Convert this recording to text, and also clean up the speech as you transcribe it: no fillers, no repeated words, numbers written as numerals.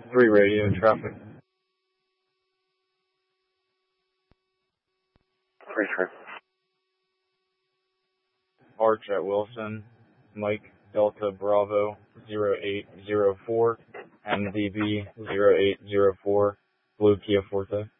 3 radio traffic. Pretty sure. Arch at Wilson, Mike Delta Bravo 0804, MDB 0804, Blue Kia Forte.